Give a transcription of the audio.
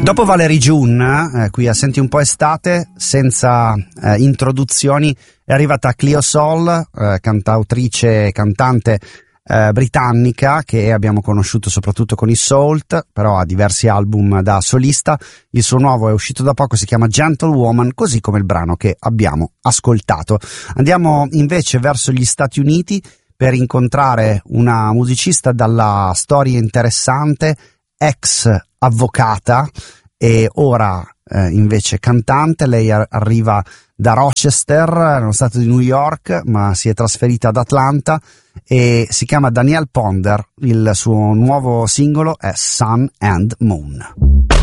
Dopo Valerie June, qui a Senti un po' estate, senza introduzioni, è arrivata Cleo Sol, cantautrice e cantante britannica che abbiamo conosciuto soprattutto con i Salt, però ha diversi album da solista. Il suo nuovo è uscito da poco, si chiama Gentlewoman, così come il brano che abbiamo ascoltato. Andiamo invece verso gli Stati Uniti per incontrare una musicista dalla storia interessante, ex avvocata e ora invece cantante. Lei arriva da Rochester, nello stato di New York, ma si è trasferita ad Atlanta e si chiama Danielle Ponder. Il suo nuovo singolo è Sun and Moon.